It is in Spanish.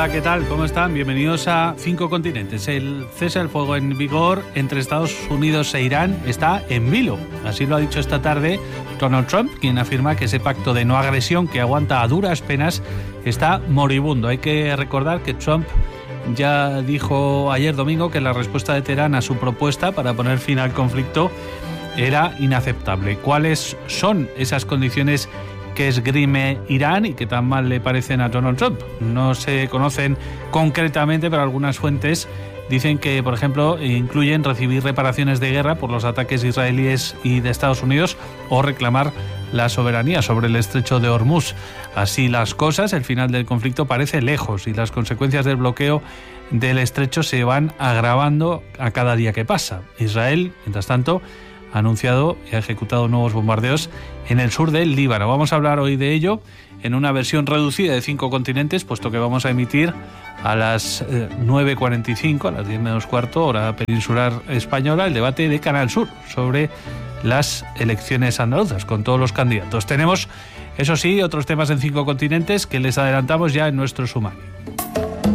Hola, ¿qué tal? ¿Cómo están? Bienvenidos a Cinco Continentes. El cese del fuego en vigor entre Estados Unidos e Irán está en vilo. Así lo ha dicho esta tarde Donald Trump, quien afirma que ese pacto de no agresión que aguanta a duras penas está moribundo. Hay que recordar que Trump ya dijo ayer domingo que la respuesta de Teherán a su propuesta para poner fin al conflicto era inaceptable. ¿Cuáles son esas condiciones que esgrime Irán y que tan mal le parecen a Donald Trump? No se conocen concretamente, pero algunas fuentes dicen que, por ejemplo, incluyen recibir reparaciones de guerra por los ataques israelíes y de Estados Unidos o reclamar la soberanía sobre el estrecho de Hormuz. Así las cosas, el final del conflicto parece lejos y las consecuencias del bloqueo del estrecho se van agravando a cada día que pasa. Israel, mientras tanto, ha anunciado y ha ejecutado nuevos bombardeos en el sur del Líbano. Vamos a hablar hoy de ello en una versión reducida de Cinco Continentes, puesto que vamos a emitir a las 9:45, a las 10 menos cuarto, hora peninsular española, el debate de Canal Sur sobre las elecciones andaluzas, con todos los candidatos. Tenemos, eso sí, otros temas en Cinco Continentes que les adelantamos ya en nuestro sumario.